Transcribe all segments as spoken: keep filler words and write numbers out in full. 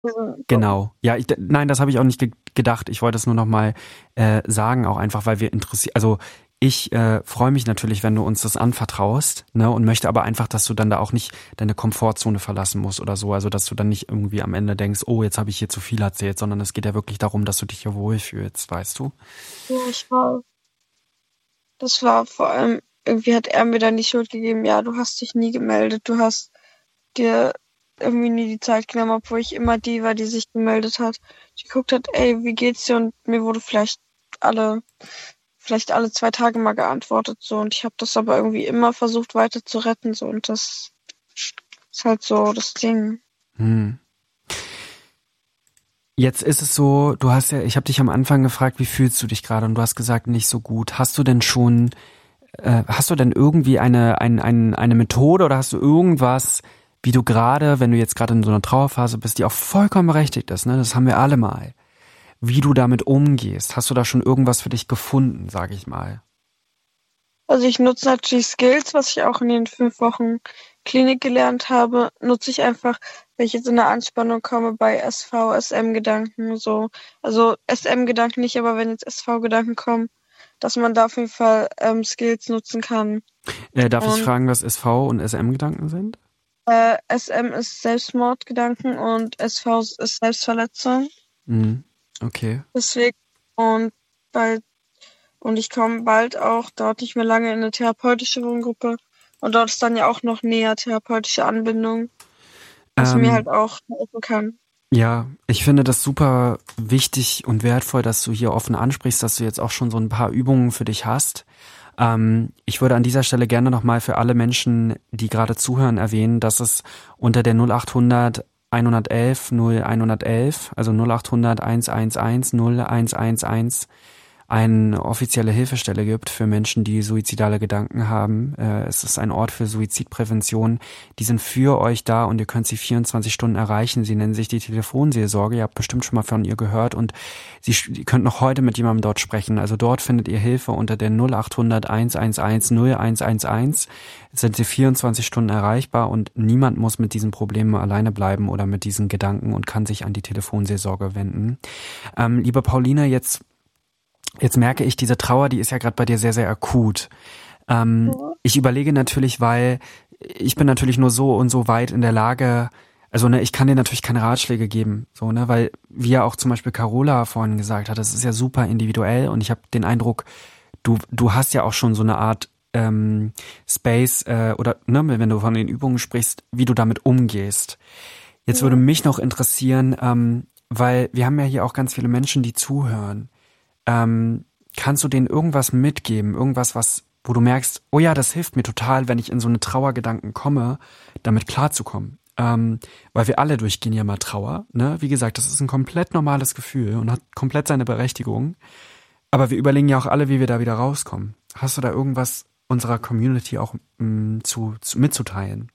Genau. Ja, ich, nein, das habe ich auch nicht ge- gedacht. Ich wollte es nur noch mal äh, sagen, auch einfach, weil wir interessiert, also ich äh, freue mich natürlich, wenn du uns das anvertraust, ne, und möchte aber einfach, dass du dann da auch nicht deine Komfortzone verlassen musst oder so, also dass du dann nicht irgendwie am Ende denkst, oh, jetzt habe ich hier zu viel erzählt, sondern es geht ja wirklich darum, dass du dich hier wohlfühlst, weißt du? Ja, ich war, das war vor allem, irgendwie hat er mir dann die Schuld gegeben, ja, du hast dich nie gemeldet, du hast dir irgendwie nie die Zeit genommen, obwohl ich immer die war, die sich gemeldet hat, die geguckt hat, ey, wie geht's dir? Und mir wurde vielleicht alle, vielleicht alle zwei Tage mal geantwortet, so, und ich habe das aber irgendwie immer versucht weiter zu retten, so, und das ist halt so das Ding. Hm. Jetzt ist es so, du hast ja, ich habe dich am Anfang gefragt, wie fühlst du dich gerade, und du hast gesagt, nicht so gut. Hast du denn schon, äh, hast du denn irgendwie eine, ein, ein, eine Methode oder hast du irgendwas, wie du gerade, wenn du jetzt gerade in so einer Trauerphase bist, die auch vollkommen berechtigt ist, ne? Das haben wir alle mal. Wie du damit umgehst. Hast du da schon irgendwas für dich gefunden, sag ich mal? Also ich nutze natürlich Skills, was ich auch in den fünf Wochen Klinik gelernt habe, nutze ich einfach, wenn ich jetzt in eine Anspannung komme bei S V, S M-Gedanken, so. Also S M-Gedanken nicht, aber wenn jetzt S V-Gedanken kommen, dass man da auf jeden Fall ähm, Skills nutzen kann. Äh, darf ich Und fragen, was S V und S M-Gedanken sind? äh, S M ist Selbstmordgedanken und S V ist Selbstverletzung. Mhm. Okay. Deswegen, und bald, und ich komme bald auch, dauert nicht mehr lange, in eine therapeutische Wohngruppe. Und dort ist dann ja auch noch näher therapeutische Anbindung, was mir Ähm, halt auch helfen kann. ja, ich finde das super wichtig und wertvoll, dass du hier offen ansprichst, dass du jetzt auch schon so ein paar Übungen für dich hast. Ähm, ich würde an dieser Stelle gerne nochmal für alle Menschen, die gerade zuhören, erwähnen, dass es unter der null achthundert einhundertelf null einhundertelf, also null achthundert hundertelf null eins eins eins, eine offizielle Hilfestelle gibt für Menschen, die suizidale Gedanken haben. Äh, es ist ein Ort für Suizidprävention. Die sind für euch da und ihr könnt sie vierundzwanzig Stunden erreichen. Sie nennen sich die Telefonseelsorge. Ihr habt bestimmt schon mal von ihr gehört und sie, ihr könnt noch heute mit jemandem dort sprechen. Also dort findet ihr Hilfe unter der null achthundert hundertelf null eins eins eins. Sind sie vierundzwanzig Stunden erreichbar und niemand muss mit diesen Problemen alleine bleiben oder mit diesen Gedanken und kann sich an die Telefonseelsorge wenden. Ähm, liebe Pauline, jetzt Jetzt merke ich, diese Trauer, die ist ja gerade bei dir sehr, sehr akut. Ähm, Ja. ich überlege natürlich, weil ich bin natürlich nur so und so weit in der Lage, also ne, ich kann dir natürlich keine Ratschläge geben, so ne, weil wie ja auch zum Beispiel Carola vorhin gesagt hat, das ist ja super individuell und ich habe den Eindruck, du du hast ja auch schon so eine Art ähm, Space äh, oder ne, wenn du von den Übungen sprichst, wie du damit umgehst. Jetzt würde Ja. mich noch interessieren, ähm, weil wir haben ja hier auch ganz viele Menschen, die zuhören. Ähm, kannst du denen irgendwas mitgeben, irgendwas, was, wo du merkst, oh ja, das hilft mir total, wenn ich in so eine Trauergedanken komme, damit klarzukommen. Ähm, weil wir alle durchgehen ja mal Trauer, ne? Wie gesagt, das ist ein komplett normales Gefühl und hat komplett seine Berechtigung. Aber wir überlegen ja auch alle, wie wir da wieder rauskommen. Hast du da irgendwas unserer Community auch mh, zu, zu mitzuteilen?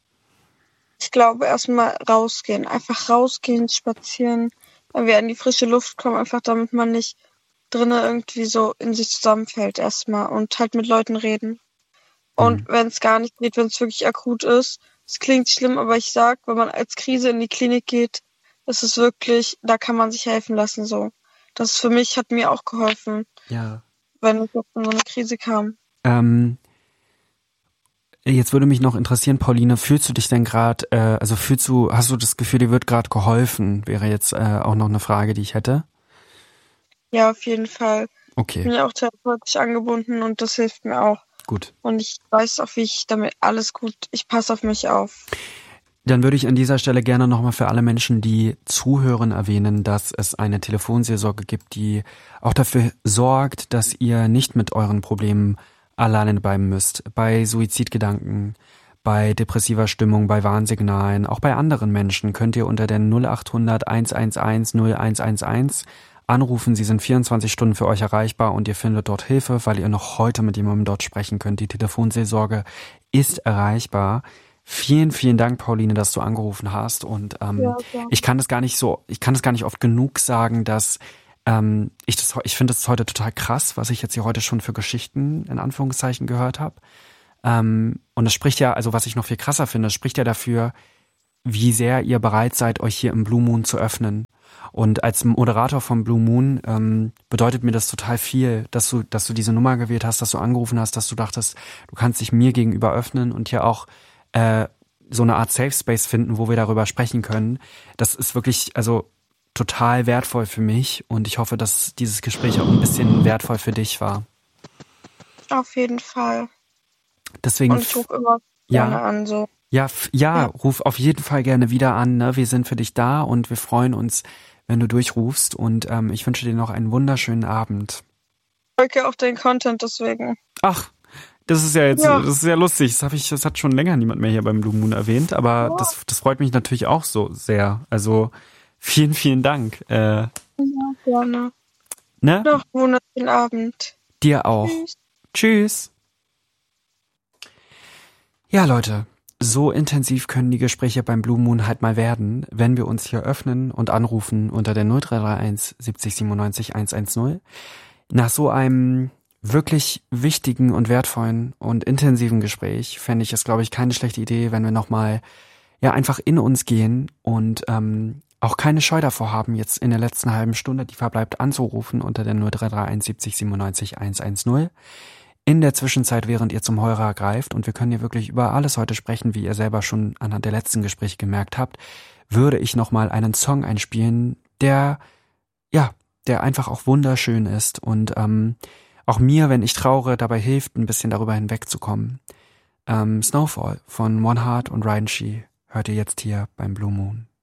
Ich glaube, erstmal rausgehen. Einfach rausgehen, spazieren, wenn wir in die frische Luft kommen, einfach damit man nicht drinnen irgendwie so in sich zusammenfällt erstmal und halt mit Leuten reden. Und Mhm. wenn es gar nicht geht, wenn es wirklich akut ist, es klingt schlimm, aber ich sag, wenn man als Krise in die Klinik geht, ist es wirklich, da kann man sich helfen lassen so. Das für mich hat mir auch geholfen, Ja. wenn ich jetzt in so eine Krise kam. Ähm, Jetzt würde mich noch interessieren, Pauline, fühlst du dich denn gerade, äh, also fühlst du, hast du das Gefühl, dir wird gerade geholfen? Wäre jetzt äh, auch noch eine Frage, die ich hätte. Ja, auf jeden Fall. Ich Okay, bin ja auch therapeutisch angebunden und das hilft mir auch. gut. Und ich weiß auch, wie ich damit alles gut, ich passe auf mich auf. Dann würde ich an dieser Stelle gerne nochmal für alle Menschen, die zuhören, erwähnen, dass es eine Telefonseelsorge gibt, die auch dafür sorgt, dass ihr nicht mit euren Problemen alleine bleiben müsst. Bei Suizidgedanken, bei depressiver Stimmung, bei Warnsignalen, auch bei anderen Menschen könnt ihr unter der null achthundert hundertelf null eins eins eins anrufen. Sie sind vierundzwanzig Stunden für euch erreichbar und ihr findet dort Hilfe, weil ihr noch heute mit jemandem dort sprechen könnt. Die Telefonseelsorge ist erreichbar. Vielen, vielen Dank, Pauline, dass du angerufen hast. Und ähm, Ja, ja. ich kann das gar nicht so, ich kann das gar nicht oft genug sagen, dass ähm, ich das, ich finde das heute total krass, was ich jetzt hier heute schon für Geschichten in Anführungszeichen gehört habe. Ähm, und das spricht ja, also was ich noch viel krasser finde, das spricht ja dafür, wie sehr ihr bereit seid, euch hier im Blue Moon zu öffnen. Und als Moderator vom Blue Moon ähm, bedeutet mir das total viel, dass du, dass du diese Nummer gewählt hast, dass du angerufen hast, dass du dachtest, du kannst dich mir gegenüber öffnen und hier auch äh, so eine Art Safe Space finden, wo wir darüber sprechen können. Das ist wirklich also total wertvoll für mich und ich hoffe, dass dieses Gespräch auch ein bisschen wertvoll für dich war. Auf jeden Fall. Deswegen, und ich rufe immer ja, gerne an. So. Ja, ja, Ja. ruf auf jeden Fall gerne wieder an. Ne? Wir sind für dich da und wir freuen uns, wenn du durchrufst. Und ähm, ich wünsche dir noch einen wunderschönen Abend. Ich folge auch deinen Content deswegen. Ach, das ist ja jetzt, Ja. das ist sehr lustig. Das habe ich, das hat schon länger niemand mehr hier beim Blue Moon erwähnt, aber Ja. das, das freut mich natürlich auch so sehr. Also vielen, vielen Dank. Äh, Ja, gerne. ne? Noch einen wunderschönen Abend. Dir auch. Tschüss. Tschüss. Ja, Leute, so intensiv können die Gespräche beim Blue Moon halt mal werden, wenn wir uns hier öffnen und anrufen unter der null drei drei eins siebzig siebenundneunzig hundertzehn. Nach so einem wirklich wichtigen und wertvollen und intensiven Gespräch fände ich es, glaube ich, keine schlechte Idee, wenn wir nochmal ja einfach in uns gehen und ähm, auch keine Scheu davor haben, jetzt in der letzten halben Stunde, die verbleibt, anzurufen unter der null drei drei eins siebzig siebenundneunzig hundertzehn. In der Zwischenzeit, während ihr zum Hörer greift, und wir können hier wirklich über alles heute sprechen, wie ihr selber schon anhand der letzten Gespräche gemerkt habt, würde ich nochmal einen Song einspielen, der, ja, der einfach auch wunderschön ist und ähm, auch mir, wenn ich traure, dabei hilft, ein bisschen darüber hinwegzukommen. Ähm, Snowfall von One Heart und Ryan Shee hört ihr jetzt hier beim Blue Moon.